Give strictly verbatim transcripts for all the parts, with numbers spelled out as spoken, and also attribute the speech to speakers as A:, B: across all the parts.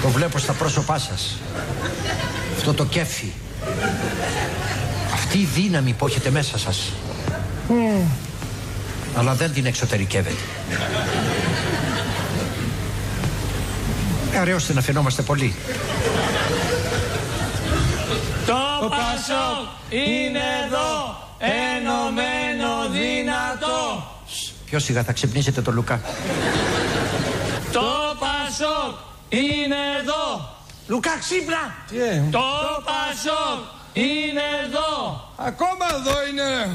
A: Το βλέπω στα πρόσωπά σας. Αυτό το κέφι. Αυτή η δύναμη που έχετε μέσα σας. Mm. Αλλά δεν την εξωτερικεύετε. Αραιώστε να φαινόμαστε πολύ.
B: Το Πασόκ είναι εδώ, ενωμένο δυνατό.
A: Πιο σιγά, θα ξυπνήσετε το Λουκά.
B: Το Πασόκ είναι εδώ.
A: Λουκά, ξύπνα!
B: Τι ε? Το Πασόκ είναι εδώ.
C: Ακόμα εδώ είναι.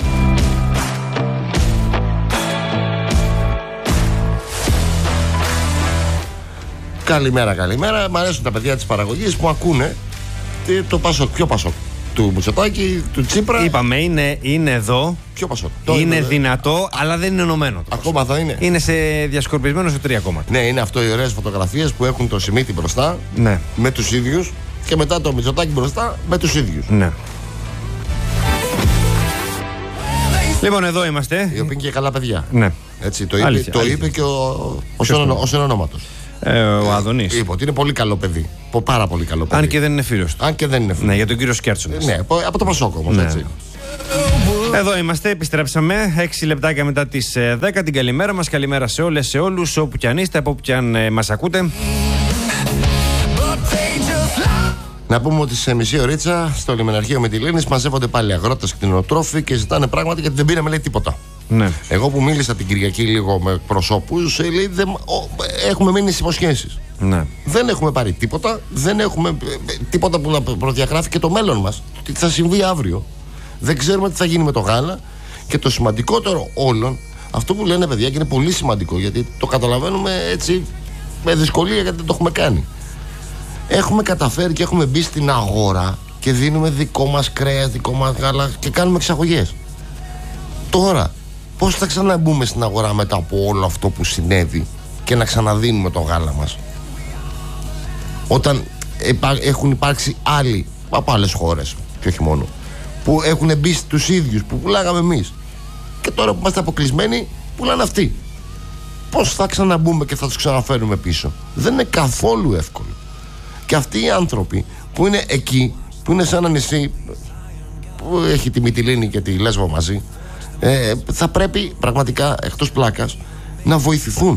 D: Καλημέρα, καλημέρα. Μ' αρέσουν τα παιδιά της παραγωγής που ακούνε το Πασόκ. Ποιο Πασόκ? Του Μητσοτάκη, του Τσίπρα.
E: Είπαμε, είναι, είναι εδώ.
D: Ποιο Πασόκ?
E: Είναι, είναι
D: δυνατό,
E: α... αλλά δεν είναι ενωμένο.
D: Ακόμα εδώ είναι.
E: Είναι σε διασκορπισμένο σε τρία κόμματα.
D: Ναι, είναι αυτό οι ωραίες φωτογραφίες που έχουν το Σιμίτη μπροστά,
E: ναι,
D: με τους ίδιους, και μετά το Μητσοτάκη μπροστά με τους ίδιους.
E: Ναι. Λοιπόν, εδώ είμαστε.
D: Οι οποίοι είναι και καλά παιδιά.
E: Ναι.
D: Έτσι, το είπε,
E: αλήθεια,
D: το
E: αλήθεια.
D: είπε και ο συνονόματος.
E: Ε, ο Αδωνής.
D: Είπε ότι είναι πολύ καλό παιδί. Πάρα πολύ καλό παιδί.
E: Αν και δεν είναι φίλος του.
D: Αν και δεν είναι φίλος.
E: Ναι, για τον κύριο Σκέρτσονας.
D: Ναι, από το Πασόκ όμως, ναι, έτσι.
E: Εδώ είμαστε, επιστρέψαμε. Έξι λεπτάκια μετά τις δέκα. Την καλημέρα μας. Καλημέρα σε όλες, σε όλους, όπου κι αν είστε, από όπου κι αν ε, μας ακούτε.
D: Να πούμε ότι σε μισή ωρίτσα στο λιμεναρχείο Μυτιλήνης μαζεύονται πάλι αγρότες, κτηνοτρόφοι και ζητάνε πράγματα γιατί δεν πήραμε, λέει, τίποτα.
E: Ναι.
D: Εγώ που μίλησα την Κυριακή λίγο με προσώπους, λέει, δεν, ο, έχουμε μείνει στις υποσχέσεις.
E: Ναι.
D: Δεν έχουμε πάρει τίποτα, δεν έχουμε ε, τίποτα που να προδιαγράφει και το μέλλον μας. Τι θα συμβεί αύριο. Δεν ξέρουμε τι θα γίνει με το γάλα. Και το σημαντικότερο όλων, αυτό που λένε παιδιά, και είναι πολύ σημαντικό γιατί το καταλαβαίνουμε έτσι με δυσκολία γιατί δεν το έχουμε κάνει. Έχουμε καταφέρει και έχουμε μπει στην αγορά και δίνουμε δικό μας κρέας, δικό μας γάλα και κάνουμε εξαγωγές. Τώρα, πώς θα ξαναμπούμε στην αγορά μετά από όλο αυτό που συνέβη και να ξαναδίνουμε το γάλα μας, όταν έχουν υπάρξει άλλοι από άλλες χώρες και όχι μόνο, που έχουν μπει στους ίδιους που πουλάγαμε εμείς και τώρα που είμαστε αποκλεισμένοι πουλάνε αυτοί. Πώς θα ξαναμπούμε και θα τους ξαναφέρουμε πίσω? Δεν είναι καθόλου εύκολο. Και αυτοί οι άνθρωποι που είναι εκεί, που είναι σε ένα νησί που έχει τη Μυτιλήνη και τη Λέσβο μαζί, ε, θα πρέπει πραγματικά, εκτός πλάκας, να βοηθηθούν.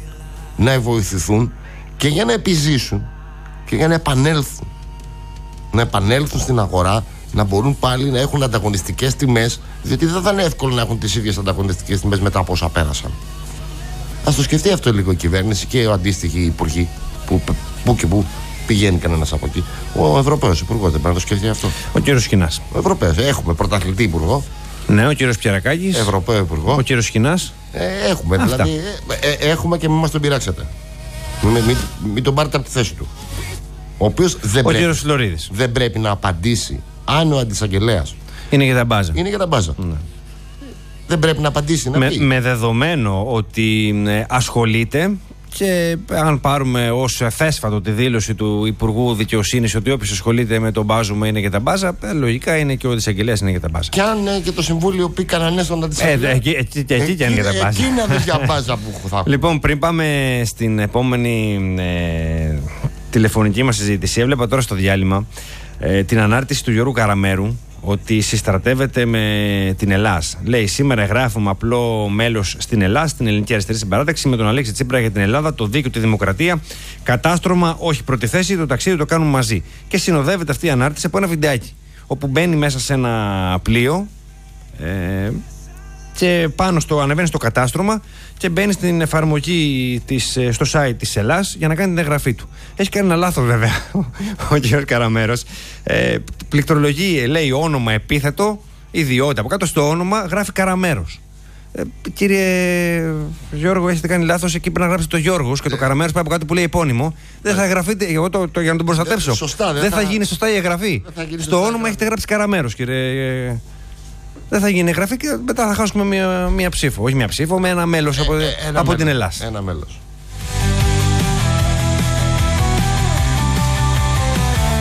D: Να βοηθηθούν και για να επιζήσουν και για να επανέλθουν. Να επανέλθουν στην αγορά, να μπορούν πάλι να έχουν ανταγωνιστικές τιμές, διότι δεν θα είναι εύκολο να έχουν τις ίδιες ανταγωνιστικές τιμές μετά από όσα πέρασαν. Ας το σκεφτεί αυτό λίγο η κυβέρνηση και ο αντίστοιχοι υπουργοί που, που και που πηγαίνει κανένας από εκεί. Ο Ευρωπαίος υπουργός δεν πρέπει να το σκεφτεί αυτό?
E: Ο κύριος Σκινάς.
D: Ο Ευρωπαίος. Έχουμε πρωταθλητή υπουργό.
E: Ναι, ο κύριος Πιερακάκης.
D: Ευρωπαίο υπουργό.
E: Ο κύριος Σκινάς.
D: Ε, έχουμε. Αυτά. Δηλαδή, ε, ε, έχουμε και μην μας τον πειράξετε. Μην, μην, μην τον πάρετε από τη θέση του. Ο οποίος δεν, δεν πρέπει να απαντήσει αν ο αντισαγγελέας
E: είναι για τα μπάζα.
D: Είναι για τα μπάζα. Ναι. Δεν πρέπει να απαντήσει. Να
E: με,
D: πει.
E: με δεδομένο ότι ε, ασχολείται. Και αν πάρουμε ως θέσφατο τη δήλωση του Υπουργού Δικαιοσύνης ότι όποιος ασχολείται με τον μπάζουμα είναι για τα μπάζα, ε, λογικά είναι και ο αντισαγγελέας είναι για τα μπάζα.
D: Και αν ε, και το Συμβούλιο πει κανένας στον αντισαγγελέα.
E: Ε, εκεί, εκεί, εκεί, εκεί και είναι για τα μπάζα.
D: Εκεί είναι για μπάζα που θα.
E: Λοιπόν, πριν πάμε στην επόμενη ε, τηλεφωνική μας συζήτηση, έβλεπα τώρα στο διάλειμμα ε, την ανάρτηση του Γιώργου Καραμέρου ότι συστρατεύεται με την Ελλάς. Λέει: σήμερα εγγράφουμε απλό μέλος στην Ελλάς, στην Ελληνική Αριστερή Συμπαράταξη, με τον Αλέξη Τσίπρα για την Ελλάδα, το δίκαιο, τη δημοκρατία. Κατάστρωμα, όχι πρώτη θέση, το ταξίδι το κάνουμε μαζί. Και συνοδεύεται αυτή η ανάρτηση από ένα βιντεάκι, όπου μπαίνει μέσα σε ένα πλοίο ε, και πάνω στο, ανεβαίνει στο κατάστρωμα και μπαίνει στην εφαρμογή της, στο site της Ελλάς για να κάνει την εγγραφή του. Έχει κάνει ένα λάθος βέβαια ο κ. Καραμέρος. Ε, πληκτρολογεί, λέει όνομα, επίθετο, ιδιότητα. Από κάτω στο όνομα γράφει Καραμέρος. Ε, κύριε Γιώργο, έχετε κάνει λάθος. Εκεί πρέπει να γράψετε το Γιώργος και το Καραμέρος πάει από κάτω που λέει επώνυμο. Δεν θα εγγραφείτε. Εγώ το, το, για να τον προστατεύσω.
D: Ε, σωστά,
E: δεν δεν θα, θα γίνει σωστά η εγγραφή. Στο όνομα εγγραφή. Έχετε γράψει Καραμέρος, κύριε. Δεν θα γίνει εγγραφή και μετά θα χάσουμε μία, μία ψήφο. Όχι μία ψήφο, με ένα μέλος ε, από, ε, ένα από μέλος, την Ελλάς.
D: Ένα μέλος.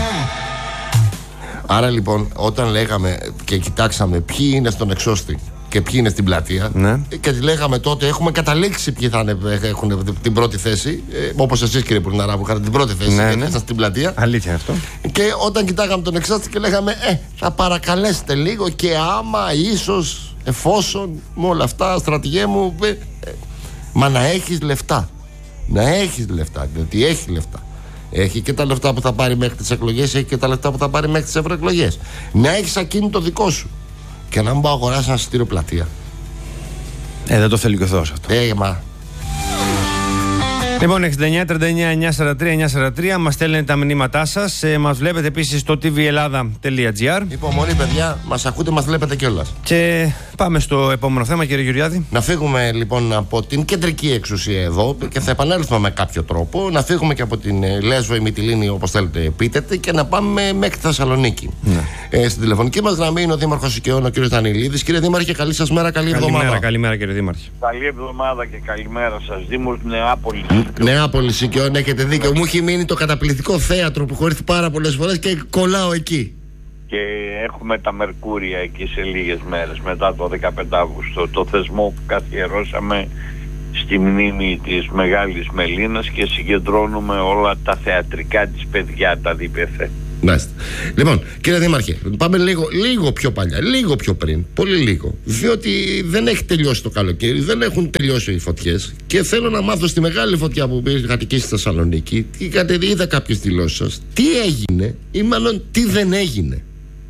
D: Άρα λοιπόν, όταν λέγαμε και κοιτάξαμε ποιοι είναι στον εξώστη και ποιοι είναι στην πλατεία.
E: Ναι.
D: Και λέγαμε τότε, έχουμε καταλήξει ποιοι θα είναι, έχουν την πρώτη θέση. Ε, όπως εσείς, κύριε Πουρναρά, που είχατε την πρώτη θέση.
E: Ναι,
D: και
E: ναι.
D: ήσασταν στην πλατεία.
E: Αλήθεια αυτό.
D: Και όταν κοιτάγαμε τον εξάστη και λέγαμε, Ε, θα παρακαλέσετε λίγο και άμα, ίσως, εφόσον, με όλα αυτά, στρατηγέ μου. Ε, ε, μα να έχεις λεφτά. Να έχεις λεφτά, διότι έχει λεφτά. Έχει και τα λεφτά που θα πάρει μέχρι τις εκλογές, έχει και τα λεφτά που θα πάρει μέχρι τις ευρωεκλογές. Να έχεις ακίνητο δικό σου. Και να μην πάω αγοράσει ένα εισιτήριο πλατεία.
E: Ε, δεν το θέλει και ο Θεός αυτό.
D: Ε, μα.
E: Λοιπόν, εξήντα εννιά τριάντα εννιά εννιακόσια σαράντα τρία εννιακόσια σαράντα τρία μας στέλνετε τα μηνύματά σας. Ε, μας βλέπετε επίσης στο τι βι Ελλάδα τελεία τζι άρ.
D: Υπομονή, παιδιά, μας ακούτε, μας βλέπετε κιόλας.
E: Και πάμε στο επόμενο θέμα, κύριε Γεωργιάδη.
D: Να φύγουμε λοιπόν από την κεντρική εξουσία εδώ και θα επανέλθουμε με κάποιο τρόπο. Να φύγουμε και από την ε, Λέσβο ή Μυτιλήνη, όπως θέλετε πείτε, και να πάμε μέχρι τη Θεσσαλονίκη. Ναι. Ε, στην τηλεφωνική μας γραμμή είναι ο Δήμαρχος Οικειών, ο κ. Δανειλίδης. Κύριε Δήμαρχε, καλή σας μέρα, καλή
E: καλημέρα,
D: εβδομάδα.
E: Καλημέρα, κύριε Δήμαρχε.
F: Καλή εβδομάδα και καλημέρα σας. Δήμος Νεάπολης.
D: Νεάπολης Οικειών, έχετε δίκιο. Μου έχει μείνει το καταπληκτικό θέατρο που έχω έρθει πάρα πολλές φορές και κολλάω εκεί.
F: Και έχουμε τα Μερκούρια εκεί σε λίγες μέρες μετά το δεκαπέντε Αυγούστου, το θεσμό που καθιερώσαμε στη μνήμη της Μεγάλης Μελίνας και συγκεντρώνουμε όλα τα θεατρικά της παιδιά, τα ΔΠΘ.
D: Μάλιστα. Λοιπόν, κύριε Δήμαρχε, πάμε λίγο, λίγο πιο παλιά, λίγο πιο πριν, πολύ λίγο. Διότι δεν έχει τελειώσει το καλοκαίρι, δεν έχουν τελειώσει οι φωτιές. Και θέλω να μάθω στη μεγάλη φωτιά που είχατε εκεί στη Θεσσαλονίκη, είδα κάποιες δηλώσεις σας, τι έγινε ή μάλλον τι δεν έγινε.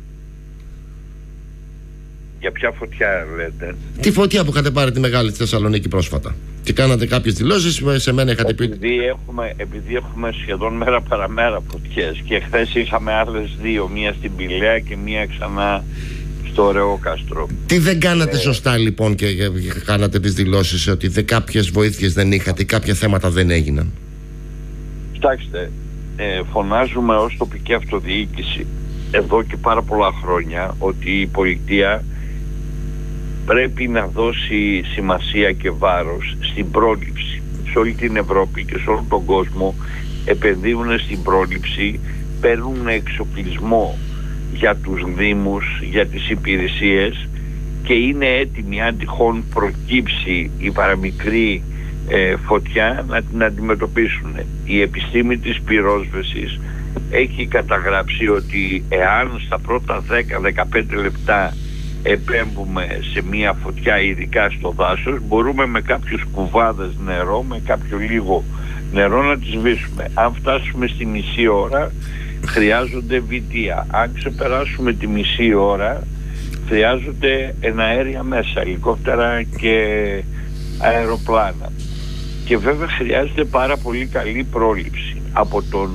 F: Για ποια φωτιά λέτε?
D: Τη φωτιά που είχατε πάρει τη μεγάλη στη Θεσσαλονίκη πρόσφατα. Και κάνατε κάποιες δηλώσεις, σε μένα είχατε πει.
F: Επειδή έχουμε, επειδή έχουμε σχεδόν μέρα παραμέρα φωτιές και χθες είχαμε άλλες δύο, μία στην Πηλαία και μία ξανά στο Ρεόκαστρο.
D: Τι δεν κάνατε
F: ε...
D: σωστά λοιπόν και, και, και κάνατε τις δηλώσεις ότι δε, κάποιες βοήθειες δεν είχατε, κάποια θέματα δεν έγιναν?
F: Κοιτάξτε, ε, φωνάζουμε ως τοπική αυτοδιοίκηση εδώ και πάρα πολλά χρόνια ότι η πολιτεία πρέπει να δώσει σημασία και βάρος στην πρόληψη. Σε όλη την Ευρώπη και σε όλο τον κόσμο επενδύουν στην πρόληψη, παίρνουν εξοπλισμό για τους δήμους, για τις υπηρεσίες και είναι έτοιμοι αν τυχόν προκύψει η παραμικρή ε, φωτιά να την αντιμετωπίσουν. Η επιστήμη της πυρόσβεσης έχει καταγράψει ότι εάν στα πρώτα δέκα με δεκαπέντε λεπτά επέμβουμε σε μια φωτιά, ειδικά στο δάσος, μπορούμε με κάποιους κουβάδες νερό, με κάποιο λίγο νερό να τη σβήσουμε. Αν φτάσουμε στη μισή ώρα χρειάζονται βιτία. Αν ξεπεράσουμε τη μισή ώρα χρειάζονται εναέρια μέσα, ελικόπτερα και αεροπλάνα. Και βέβαια χρειάζεται πάρα πολύ καλή πρόληψη από τον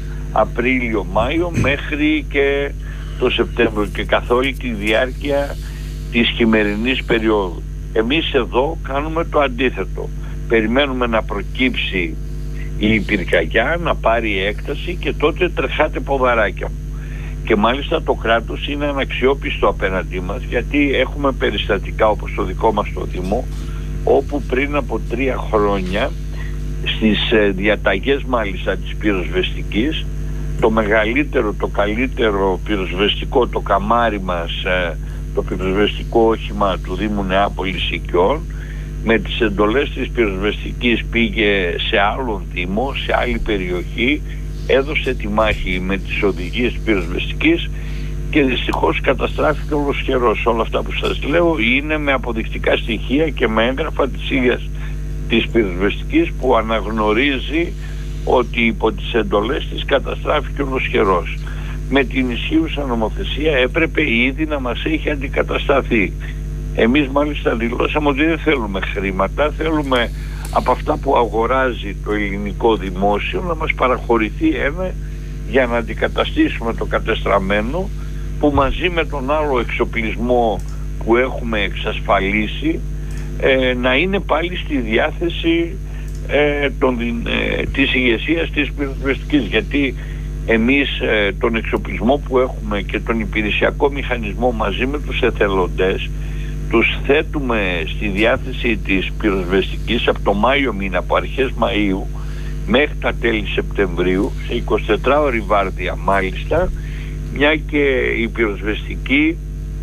F: Απρίλιο-Μάιο μέχρι και το Σεπτέμβριο και καθ' όλη τη διάρκεια της χειμερινής περίοδου. Εμείς εδώ κάνουμε το αντίθετο. Περιμένουμε να προκύψει η πυρκαγιά, να πάρει έκταση και τότε τρεχάτε ποδαράκια μου. Και μάλιστα το κράτος είναι αναξιόπιστο απέναντί μας, γιατί έχουμε περιστατικά όπως το δικό μας το Δήμο, όπου πριν από τρία χρόνια στις ε, διαταγές μάλιστα της πυροσβεστικής, το μεγαλύτερο, το καλύτερο πυροσβεστικό, το καμάρι μας, ε, το πυροσβεστικό όχημα του Δήμου Νεάπολης Οικειών, με τις εντολές της πυροσβεστικής πήγε σε άλλον Δήμο, σε άλλη περιοχή, έδωσε τη μάχη με τις οδηγίες της πυροσβεστικής και δυστυχώς καταστράφηκε ολοσχερός. Όλα αυτά που σας λέω είναι με αποδεικτικά στοιχεία και με έγγραφα της ίδιας της πυροσβεστικής που αναγνωρίζει ότι υπό τις εντολές της καταστράφηκε ολοσχερός. Με την ισχύουσα νομοθεσία έπρεπε ήδη να μας έχει αντικατασταθεί. Εμείς μάλιστα δηλώσαμε ότι δεν θέλουμε χρήματα, θέλουμε από αυτά που αγοράζει το ελληνικό δημόσιο να μας παραχωρηθεί ένα για να αντικαταστήσουμε το κατεστραμμένο, που μαζί με τον άλλο εξοπλισμό που έχουμε εξασφαλίσει ε, να είναι πάλι στη διάθεση ε, των, ε, της ηγεσίας της πυροσβεστικής, γιατί εμείς ε, τον εξοπλισμό που έχουμε και τον υπηρεσιακό μηχανισμό μαζί με τους εθελοντές τους θέτουμε στη διάθεση της πυροσβεστικής από το Μάιο μήνα, από αρχές Μαΐου μέχρι τα τέλη Σεπτεμβρίου, σε εικοσιτετράωρη βάρδια μάλιστα, μια και η πυροσβεστική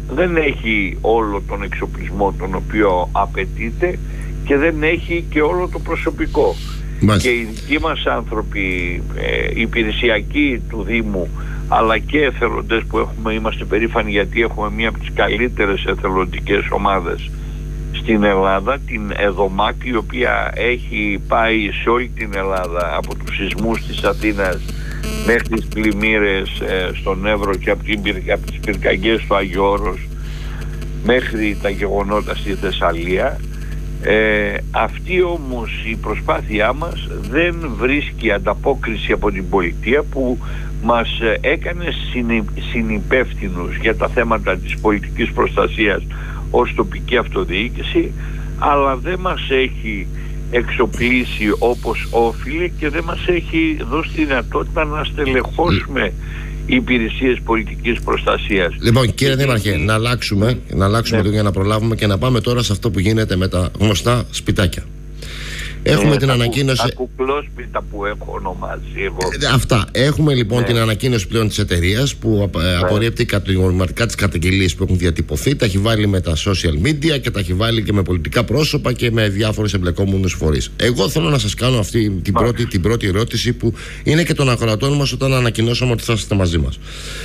F: δεν έχει όλο τον εξοπλισμό τον οποίο απαιτείται και δεν έχει και όλο το προσωπικό. Μάλιστα. Και οι δικοί μας άνθρωποι ε, υπηρεσιακοί του Δήμου, αλλά και εθελοντές που έχουμε, είμαστε περήφανοι γιατί έχουμε μία από τις καλύτερες εθελοντικές ομάδες στην Ελλάδα, την ΕΔΟΜΑΚ, η οποία έχει πάει σε όλη την Ελλάδα, από τους σεισμούς της Αθήνας μέχρι τις πλημμύρες ε, στον Εύρο και από, την, από τις πυρκαγιές του Άγιο Όρος μέχρι τα γεγονότα στη Θεσσαλία. Ε, αυτή όμως η προσπάθειά μας δεν βρίσκει ανταπόκριση από την πολιτεία, που μας έκανε συνυπεύθυνους για τα θέματα της πολιτικής προστασίας ως τοπική αυτοδιοίκηση, αλλά δεν μας έχει εξοπλίσει όπως όφιλε και δεν μας έχει δώσει τη δυνατότητα να στελεχώσουμε υπηρεσίες πολιτικής προστασίας.
D: Λοιπόν, κύριε Δήμαρχε, να αλλάξουμε, να αλλάξουμε ναι. για να προλάβουμε και να πάμε τώρα σε αυτό που γίνεται με τα γνωστά σπιτάκια. Έχουμε ε, την τα ανακοίνωση.
F: Τα κουκλόσπιτα που έχω ονομάσει εγώ.
D: Ε, αυτά. Έχουμε λοιπόν ναι. την ανακοίνωση πλέον της εταιρείας που ναι. απορρίπτει κατηγορηματικά τις καταγγελίες που έχουν διατυπωθεί. Τα έχει βάλει με τα social media και τα έχει βάλει και με πολιτικά πρόσωπα και με διάφορες εμπλεκόμενους φορείς. Εγώ θέλω να σας κάνω αυτή την πρώτη, την πρώτη ερώτηση που είναι και των ακροατών μας όταν ανακοινώσαμε ότι θα είστε μαζί μας.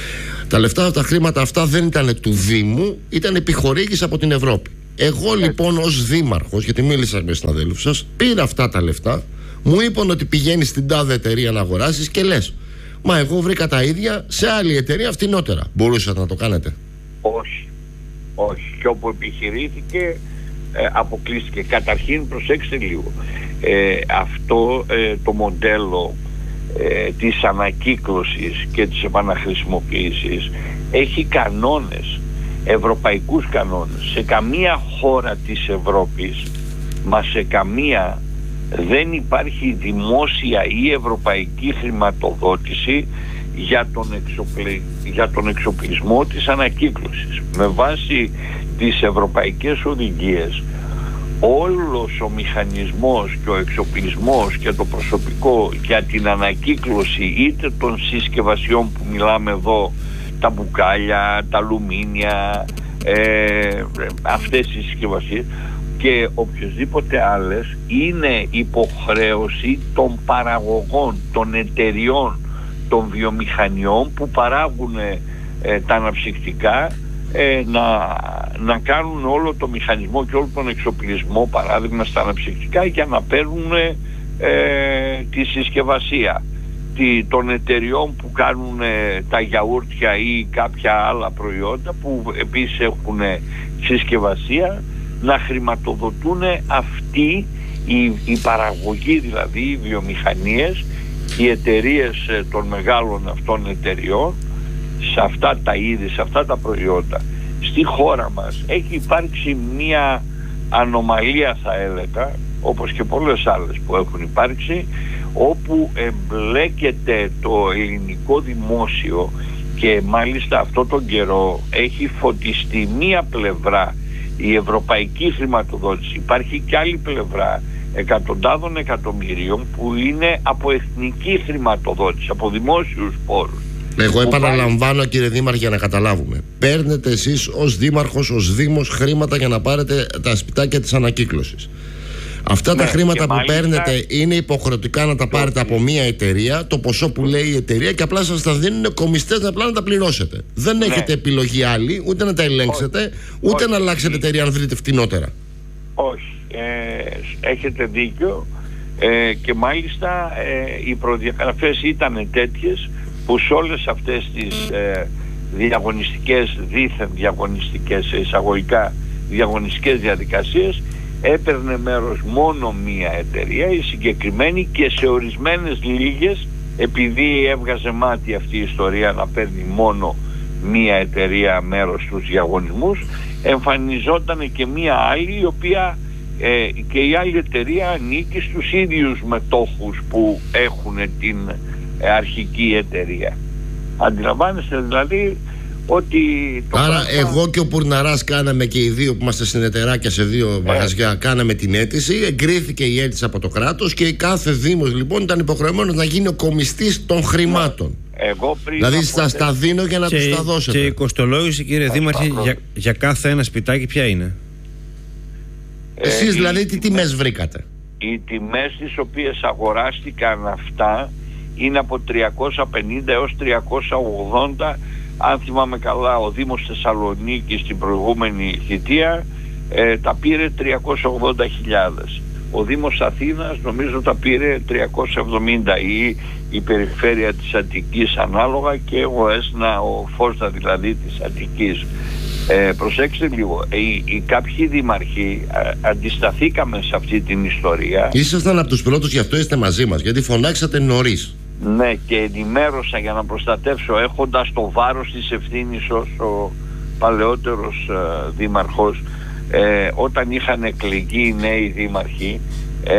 D: Τα λεφτά, τα χρήματα αυτά δεν ήταν του Δήμου, ήταν επιχορήγηση από την Ευρώπη. Εγώ λοιπόν ως δήμαρχος, γιατί μίλησα με συναδέλφους σας, πήρα αυτά τα λεφτά, μου είπαν ότι πηγαίνεις στην τάδε εταιρεία να αγοράσεις και λες, μα εγώ βρήκα τα ίδια σε άλλη εταιρεία φτηνότερα. Μπορούσατε να το κάνετε?
F: Όχι, όχι. Και όπου επιχειρήθηκε ε, αποκλείστηκε. Καταρχήν προσέξτε λίγο, ε, αυτό ε, το μοντέλο ε, της ανακύκλωσης και της επαναχρησιμοποίησης έχει κανόνες, ευρωπαϊκούς κανόνες. Σε καμία χώρα της Ευρώπης, μα σε καμία, δεν υπάρχει δημόσια ή ευρωπαϊκή χρηματοδότηση για τον, εξοπλι... για τον εξοπλισμό της ανακύκλωσης. Με βάση τις ευρωπαϊκές οδηγίες, όλος ο μηχανισμός και ο εξοπλισμός και το προσωπικό για την ανακύκλωση είτε των συσκευασιών που μιλάμε εδώ, τα μπουκάλια, τα αλουμίνια, ε, αυτές οι συσκευασίες και οποιοσδήποτε άλλες, είναι υποχρέωση των παραγωγών, των εταιριών, των βιομηχανιών που παράγουν ε, τα αναψυκτικά ε, να, να κάνουν όλο το μηχανισμό και όλο τον εξοπλισμό, παράδειγμα στα αναψυκτικά, για να παίρνουν ε, τη συσκευασία των εταιριών που κάνουν τα γιαούρτια ή κάποια άλλα προϊόντα που επίσης έχουν συσκευασία, να χρηματοδοτούν αυτοί οι, οι παραγωγοί, δηλαδή οι βιομηχανίες, οι εταιρείες των μεγάλων αυτών εταιριών σε αυτά τα είδη, σε αυτά τα προϊόντα. Στη χώρα μας έχει υπάρξει μια ανομαλία, θα έλεγα, όπως και πολλές άλλες που έχουν υπάρξει, όπου εμπλέκεται το ελληνικό δημόσιο και μάλιστα αυτό τον καιρό έχει φωτιστεί μία πλευρά η ευρωπαϊκή χρηματοδότηση, υπάρχει και άλλη πλευρά εκατοντάδων εκατομμυρίων που είναι από εθνική χρηματοδότηση, από δημόσιους πόρους.
D: Εγώ επαναλαμβάνω πάει... κύριε Δήμαρχε, για να καταλάβουμε, παίρνετε εσείς ως δήμαρχος, ως δήμος χρήματα για να πάρετε τα σπιτάκια της ανακύκλωσης. Αυτά ναι, τα χρήματα που μάλιστα... παίρνετε είναι υποχρεωτικά να τα πάρετε από μία εταιρεία, το ποσό που λέει η εταιρεία, και απλά σας τα δίνουν κομιστές απλά να τα πληρώσετε. Δεν ναι. έχετε επιλογή άλλη, ούτε να τα ελέγξετε, όχι. ούτε όχι. να αλλάξετε εταιρεία αν βρείτε φτηνότερα.
F: Όχι. Ε, έχετε δίκιο ε, και μάλιστα ε, οι προδιαγραφές ήταν τέτοιες που σε όλες αυτές τις ε, διαγωνιστικές, δίθεν διαγωνιστικές, εισαγωγικά διαγωνιστικές διαδικασίες έπαιρνε μέρος μόνο μία εταιρεία, η συγκεκριμένη, και σε ορισμένες λίγες, επειδή έβγαζε μάτι αυτή η ιστορία να παίρνει μόνο μία εταιρεία μέρος στους διαγωνισμούς, εμφανιζόταν και μία άλλη, η οποία ε, και η άλλη εταιρεία ανήκει στους ίδιους μετόχους που έχουν την ε, αρχική εταιρεία. Αντιλαμβάνεστε δηλαδή ότι το
D: άρα
F: πράγμα...
D: εγώ και ο Πουρναράς κάναμε και οι δύο που είμαστε συνεταιράκια σε δύο ε. μαγαζιά, κάναμε την αίτηση, εγκρίθηκε η αίτηση από το κράτος και κάθε δήμος λοιπόν ήταν υποχρεωμένος να γίνει ο κομιστής των χρημάτων.
F: Εγώ πριν
D: δηλαδή στα τα δίνω για να
E: και,
D: τους τα δώσετε.
E: Και η κοστολόγηση, κύριε Δήμαρχε, για, για κάθε ένα σπιτάκι ποια είναι?
D: Εσείς
F: ε,
D: δηλαδή
F: οι
D: τι
F: τιμές,
D: τιμές βρήκατε?
F: Οι τιμές τις οποίες αγοράστηκαν αυτά είναι από τριακόσια πενήντα έως τριακόσια ογδόντα. Αν θυμάμαι καλά, ο Δήμος Θεσσαλονίκης στην προηγούμενη θητεία ε, τα πήρε τριακόσια ογδόντα χιλιάδες. Ο Δήμος Αθήνας νομίζω τα πήρε τριακόσια εβδομήντα, ή η περιφέρεια της Αττικής ανάλογα, και ο ΕΣΝΑ, ο Φώστα δηλαδή της Αττικής. Ε, προσέξτε λίγο, οι, οι κάποιοι δήμαρχοι α, αντισταθήκαμε σε αυτή την ιστορία.
D: Ήσασταν από τους πρώτους, γι' αυτό είστε μαζί μας, γιατί φωνάξατε νωρίς.
F: Ναι, και ενημέρωσα για να προστατεύσω, έχοντας το βάρος της ευθύνης ως ο παλαιότερος ε, δήμαρχος, ε, όταν είχαν εκλεγεί οι νέοι δήμαρχοι, ε,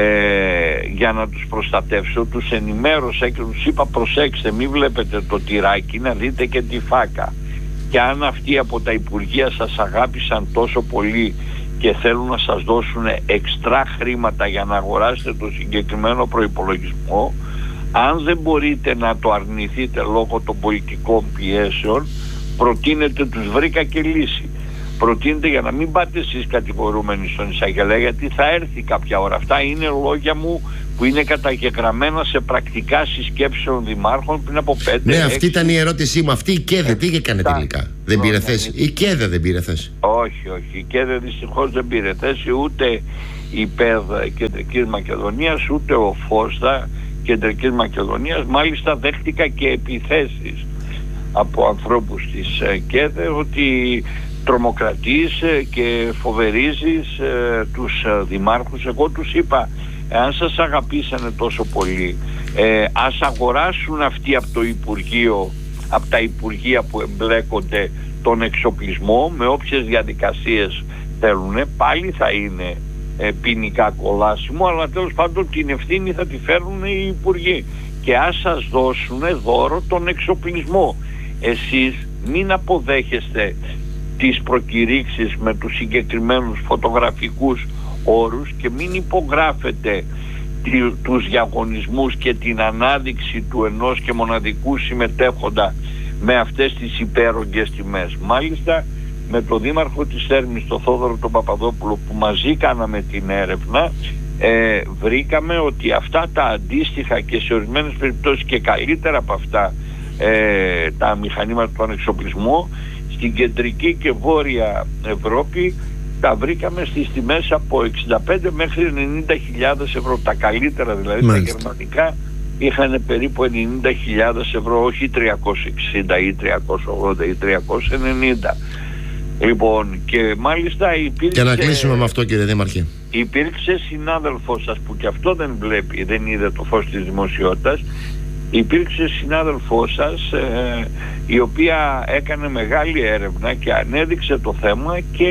F: για να τους προστατεύσω, τους ενημέρωσα και τους είπα: προσέξτε, μην βλέπετε το τυράκι, να δείτε και τη φάκα. Και αν αυτοί από τα Υπουργεία σας αγάπησαν τόσο πολύ και θέλουν να σας δώσουν εξτρά χρήματα για να αγοράσετε το συγκεκριμένο προϋπολογισμό, αν δεν μπορείτε να το αρνηθείτε λόγω των πολιτικών πιέσεων, προτείνετε, τους βρήκα και λύση. Προτείνετε, για να μην πάτε εσείς κατηγορούμενοι στον εισαγγελέα, γιατί θα έρθει κάποια ώρα. Αυτά είναι λόγια μου που είναι καταγεγραμμένα σε πρακτικά συσκέψεων δημάρχων πριν από πέντε.
D: Ναι,
F: έξι...
D: αυτή ήταν η ερώτησή μου. Αυτή η ΚΕΔΕ τι έκανε τελικά? Δεν πήρε θέση? Η ΚΕΔΕ δεν πήρε θέση?
F: Όχι, όχι. Η ΚΕΔΕ δυστυχώς δεν πήρε θέση, ούτε η ΠΕΔ Κεντρικής Μακεδονίας, ούτε ο ΦΟΣΤΑ Κεντρικής Μακεδονίας. Μάλιστα δέχτηκα και επιθέσεις από ανθρώπους της ΚΕΔΕ ότι τρομοκρατείς και φοβερίζεις ε, τους δημάρχους. Εγώ τους είπα: εάν σας αγαπήσανε τόσο πολύ, ε, ας αγοράσουν αυτοί από το Υπουργείο, από τα Υπουργεία που εμπλέκονται, τον εξοπλισμό με όποιες διαδικασίες θέλουν. Πάλι θα είναι ε, ποινικά κολάσιμο, αλλά τέλος πάντων την ευθύνη θα τη φέρουν οι Υπουργοί, και ας σας δώσουν δώρο τον εξοπλισμό. Εσείς μην αποδέχεστε τις προκηρύξεις με τους συγκεκριμένους φωτογραφικούς όρους και μην υπογράφετε τους διαγωνισμούς και την ανάδειξη του ενός και μοναδικού συμμετέχοντα με αυτές τις υπέρογγες τιμές. Μάλιστα με τον Δήμαρχο της Θέρμης, τον Θόδωρο τον Παπαδόπουλο, που μαζί κάναμε την έρευνα, ε, βρήκαμε ότι αυτά τα αντίστοιχα και σε ορισμένες περιπτώσεις και καλύτερα από αυτά ε, τα μηχανήματα των εξοπλισμού στην κεντρική και βόρεια Ευρώπη τα βρήκαμε στις τιμές από εξήντα πέντε μέχρι ενενήντα χιλιάδες ευρώ. Τα καλύτερα δηλαδή, μάλιστα, τα γερμανικά είχαν περίπου ενενήντα χιλιάδες ευρώ, όχι τριακόσια εξήντα ή τριακόσια ογδόντα ή τριακόσια ενενήντα. Λοιπόν, και μάλιστα υπήρξε...
D: Και να κλείσουμε με αυτό, κύριε Δήμαρχε.
F: Υπήρξε συνάδελφος σας που και αυτό δεν βλέπει, δεν είδε το φως της δημοσιότητας. Υπήρξε συνάδελφός σας ε, η οποία έκανε μεγάλη έρευνα και ανέδειξε το θέμα και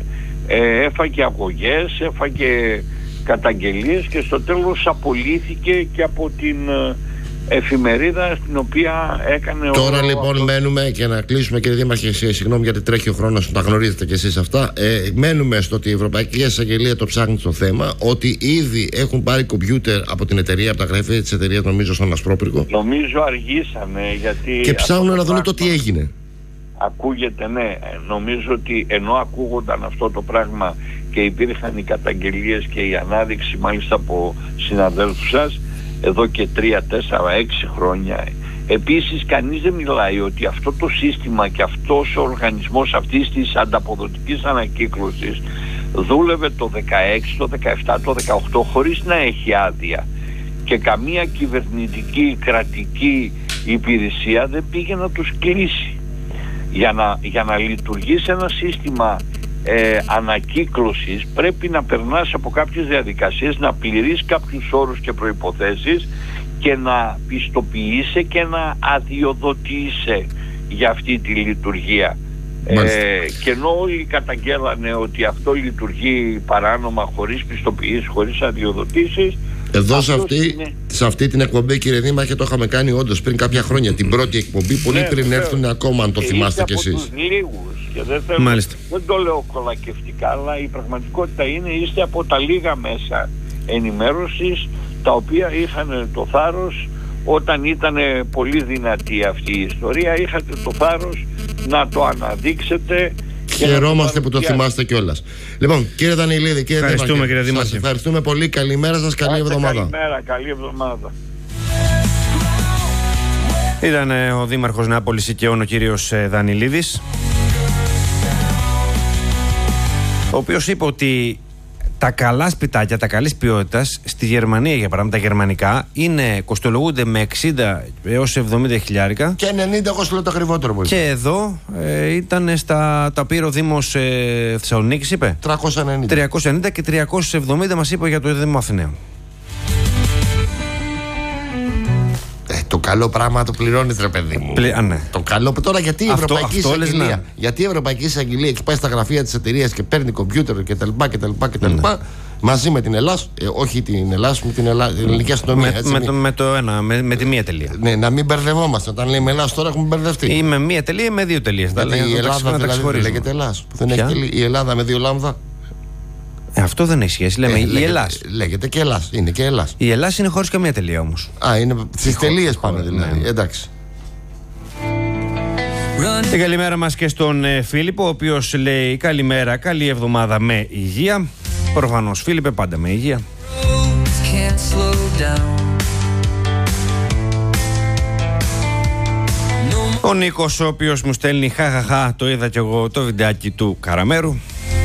F: ε, έφαγε αγωγές, έφαγε καταγγελίες και στο τέλος απολύθηκε και από την ε, εφημερίδα στην οποία έκανε...
D: Τώρα
F: ο...
D: λοιπόν μένουμε, και να κλείσουμε, κύριε Δήμαρχε, συγγνώμη γιατί τρέχει ο χρόνος, τα γνωρίζετε κι εσείς αυτά, ε, μένουμε στο ότι η Ευρωπαϊκή Εισαγγελία το ψάχνει στο θέμα, ότι ήδη έχουν πάρει κομπιούτερ από την εταιρεία, από τα γραφεία της εταιρείας, νομίζω στον Ασπρόπυργο.
F: Νομίζω αργήσανε, γιατί...
D: Και ψάχνουν να δουν το τι έγινε.
F: Ακούγεται, ναι. Νομίζω ότι ενώ ακούγονταν αυτό το πράγμα και υπήρχαν οι καταγγελίες και η ανάδειξη μάλιστα από συναδέλφους σας εδώ και τρία, τέσσερα, έξι χρόνια. Επίσης κανείς δεν μιλάει ότι αυτό το σύστημα και αυτός ο οργανισμός αυτής της ανταποδοτικής ανακύκλωσης δούλευε το δεκαέξι, το δεκαεπτά, το δεκαοκτώ χωρίς να έχει άδεια, και καμία κυβερνητική κρατική υπηρεσία δεν πήγε να τους κλείσει. Για να, για να λειτουργήσει ένα σύστημα ε, ανακύκλωσης πρέπει να περνάς από κάποιες διαδικασίες, να πληρείς κάποιους όρους και προϋποθέσεις και να πιστοποιείσαι και να αδειοδοτείσαι για αυτή τη λειτουργία. Ε, και ενώ όλοι καταγγέλανε ότι αυτό λειτουργεί παράνομα, χωρίς πιστοποιήσεις, χωρίς αδειοδοτήσεις,
D: εδώ σε αυτή, είναι... σε αυτή την εκπομπή, κύριε Δήμαρχε, το είχαμε κάνει όντως πριν κάποια χρόνια, την πρώτη εκπομπή, πολύ ναι, πριν έρθουν ακόμα, αν το και θυμάστε κι εσείς.
F: Λίγους, και δεν, θέλω, δεν το λέω κολακευτικά, αλλά η πραγματικότητα είναι, είστε από τα λίγα μέσα ενημέρωσης τα οποία είχαν το θάρρος όταν ήταν πολύ δυνατή αυτή η ιστορία, είχατε το θάρρος να το αναδείξετε.
D: Χαιρόμαστε που το θυμάστε κιόλας. Λοιπόν, κύριε Δανειλίδη, κύριε
E: ευχαριστούμε, κύριε Δήμαρχε.
D: Σας ευχαριστούμε πολύ. Καλημέρα σας, καλή εβδομάδα.
F: Καλημέρα, καλή εβδομάδα.
E: Ήταν ο Δήμαρχος Νεάπολης Οικειών, ο κύριος Δανειλίδης, ο οποίος είπε ότι τα καλά σπιτάκια, τα καλής ποιότητας στη Γερμανία, για παράδειγμα, τα γερμανικά είναι, κοστολογούνται με εξήντα έως εβδομήντα χιλιάρικα.
D: Και ενενήντα εγώ σου λέω το ακριβότερο.
E: Και εδώ ε, ήταν στα, τα πήρε ο Δήμος ε, Θεσσαλονίκης, είπε.
D: τριακόσια ενενήντα.
E: τριακόσια ενενήντα και τριακόσια εβδομήντα μας είπε για το Δήμο Αθηναίων.
D: Ε, το καλό πράγμα το πληρώνεις, ρε παιδί μου.
E: Πλη... Α, ναι.
D: Το καλό τώρα, γιατί η
E: αυτό,
D: Ευρωπαϊκή
E: αυτό
D: Εισαγγελία,
E: λες, ναι.
D: γιατί η Ευρωπαϊκή Εισαγγελία έχει πάει στα γραφεία της εταιρείας και παίρνει κομπιούτερ κτλ. κτλ,
E: Ναι.
D: Μαζί με την Ελλάδα, ε, όχι την Ελλάδα, με την, Ελλάδα, την ελληνική αστυνομία.
E: Με,
D: έτσι,
E: με,
D: μη...
E: το, με, το ένα, με, με τη μία τελεία.
D: Ναι, να μην μπερδευόμαστε. Όταν λέμε Ελλάδα τώρα έχουμε μπερδευτεί.
E: Ή με μία τελεία ή με δύο τελείες.
D: Δηλαδή η Ελλάδα δηλαδή δεν λέγεται Ελλάδα. Που δεν έχει τελεία. Η Ελλάδα με δύο λάμδα.
E: Ε, αυτό δεν έχει σχέση. Λέμε
D: Ε,
E: η
D: λέγεται,
E: Ελλάς.
D: Λέγεται και Ελλάς. Είναι και Ελλάς.
E: Η Ελλάς είναι χωρίς καμία τελεία όμως.
D: Α, είναι στις τελείες πάμε δηλαδή.
E: Ναι.
D: Εντάξει.
E: Την καλημέρα μας και στον ε, Φίλιππο, ο οποίος λέει καλημέρα, καλή εβδομάδα με υγεία. Προφανώς, Φίλιππε, πάντα με υγεία. Ο Νίκος, ο οποίος μου στέλνει χαχαχά, το είδα κι εγώ το βιντεάκι του Καραμέρου.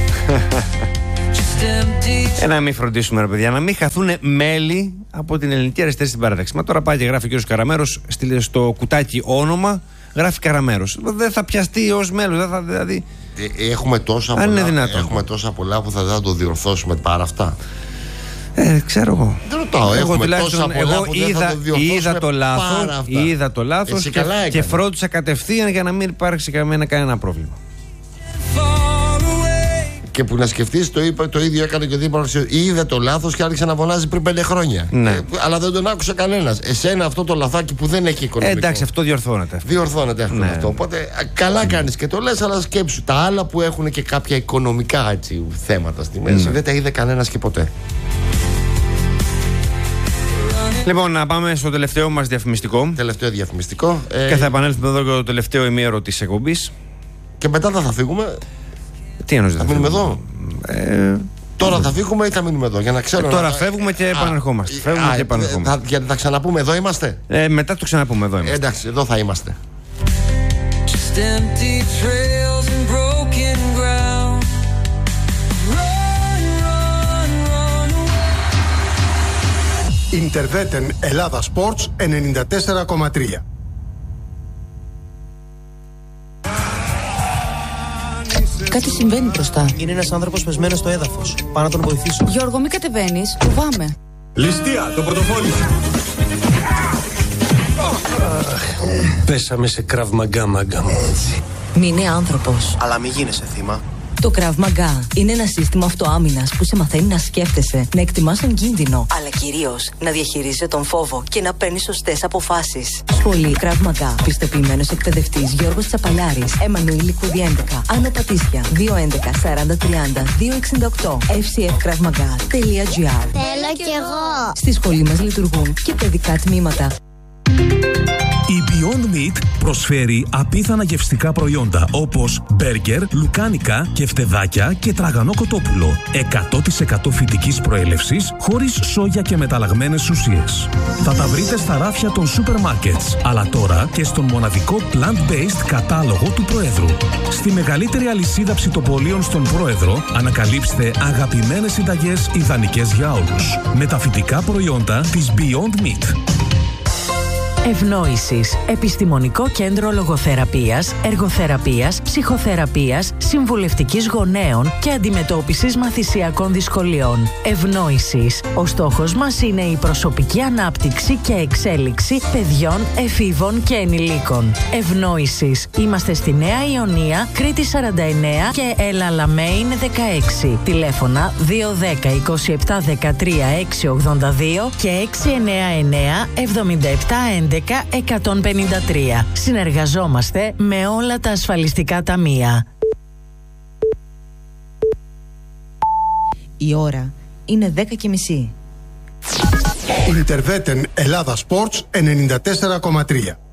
E: Ε, να μην φροντίσουμε, ρε παιδιά, να μην χαθούν μέλη από την ελληνική αριστερή στην παράταξη. Μα τώρα πάει και γράφει ο κύριος Καραμέρος στο κουτάκι όνομα, γράφει Καραμέρος. Δεν θα πιαστεί ως μέλος, δεν θα, δηλαδή.
D: Έχουμε τόσα, πολλά, έχουμε τόσα πολλά που θα, θα το διορθώσουμε παρά αυτά.
E: Ε, ξέρω εγώ.
D: Δεν ρωτάω.
E: Εγώ
D: έχουμε
E: τουλάχιστον
D: τόσα πολλά
E: εγώ
D: που δεν
E: είδα,
D: θα το διορθώσουμε
E: είδα το λάθος, είδα το λάθος και, και φρόντισα κατευθείαν για να μην υπάρξει κανένα, κανένα πρόβλημα.
D: Και που να σκεφτείς, το, είπα, το ίδιο έκανε και ο Δήμαρχος. Είδε το λάθος και άρχισε να φωνάζει πριν πέντε χρόνια.
E: Ναι.
D: Ε, αλλά δεν τον άκουσε κανένας. Εσένα αυτό το λαθάκι που δεν έχει οικονομικό.
E: Ε, εντάξει, αυτό διορθώνεται.
D: Διορθώνεται αυτό.
E: Ναι.
D: αυτό. Οπότε καλά κάνεις και το λες, αλλά σκέψου. Τα άλλα που έχουν και κάποια οικονομικά έτσι, θέματα στη μέση, ναι. δεν τα είδε κανένας και ποτέ.
E: Λοιπόν, να πάμε στο τελευταίο μας διαφημιστικό.
D: Τελευταίο διαφημιστικό.
E: Και θα επανέλθουμε εδώ για το τελευταίο ημίωρο της εκπομπής.
D: Και μετά θα, θα φύγουμε.
E: Τι εννοείς,
D: θα μείνουμε εδώ.
E: Ε...
D: Τώρα θα φύγουμε ή θα μείνουμε εδώ, για να ξέρω.
E: Ε, τώρα
D: να...
E: φεύγουμε και επανερχόμαστε. Α, φεύγουμε α, και επανερχόμαστε.
D: Θα, για, θα ξαναπούμε εδώ είμαστε.
E: Ε, μετά το ξαναπούμε εδώ είμαστε.
D: Ε, εντάξει, εδώ θα είμαστε.
G: Ιντερβέτεν Ελλάδα Sports ενενήντα τέσσερα κόμμα τρία.
H: Κάτι συμβαίνει μπροστά.
I: Είναι ένας άνθρωπος πεσμένος στο έδαφος. Πάω να τον βοηθήσω.
H: Γιώργο, μην κατεβαίνεις. Φοβάμαι.
G: Ληστεία, το πορτοφόλι. Πέσαμε σε Krav Maga, μάγκα μου.
H: Μην είναι άνθρωπος.
I: Αλλά μην γίνεσαι θύμα.
H: Το Krav Maga είναι ένα σύστημα αυτοάμυνας που σε μαθαίνει να σκέφτεσαι, να εκτιμάς τον κίνδυνο, αλλά κυρίως να διαχειρίζεσαι τον φόβο και να παίρνεις σωστές αποφάσεις. Σχολή Krav Maga. Πιστοποιημένος εκπαιδευτής Γιώργος Τσαπαλιάρης. Εμμανουήλ Λικούδη έντεκα. Άννα Πατήσια. δύο έντεκα σαράντα τριάντα δύο εξήντα οκτώ. εφ σι εφ krav maga τελεία τζι άρ.
J: Θέλω κι εγώ.
H: Στη σχολή μας λειτουργούν και παιδικά τμήματα.
K: Η Beyond Meat προσφέρει απίθανα γευστικά προϊόντα όπως μπέργκερ, λουκάνικα, κεφτεδάκια και τραγανό κοτόπουλο. εκατό τοις εκατό φυτικής προέλευσης, χωρίς σόγια και μεταλλαγμένες ουσίες. Θα τα βρείτε στα ράφια των σούπερ μάρκετς, αλλά τώρα και στον μοναδικό plant-based κατάλογο του Προέδρου. Στη μεγαλύτερη αλυσίδα ψητοπολίων στον Πρόεδρο ανακαλύψτε αγαπημένες συνταγές ιδανικές για όλους. Με τα φυτικά προϊόντα της Beyond Meat.
L: Ευνόησης. Επιστημονικό κέντρο λογοθεραπείας, εργοθεραπείας, ψυχοθεραπείας, συμβουλευτικής γονέων και αντιμετώπισης μαθησιακών δυσκολιών. Ευνόησης. Ο στόχος μας είναι η προσωπική ανάπτυξη και εξέλιξη παιδιών, εφήβων και ενηλίκων. Ευνόησης. Είμαστε στη Νέα Ιωνία, Κρήτη σαράντα εννέα και Ελαλαμέιν δεκαέξι. Τηλέφωνα δύο ένα μηδέν είκοσι επτά δεκατρία έξι ογδόντα δύο και έξι εννέα εννέα εβδομήντα επτά έντεκα εκατόν πενήντα τρία. Συνεργαζόμαστε με όλα τα ασφαλιστικά ταμεία.
H: Η ώρα είναι δέκα και μισή.
G: Ιντερβέτεν Ελλάδα Sports ενενήντα τέσσερα κόμμα τρία.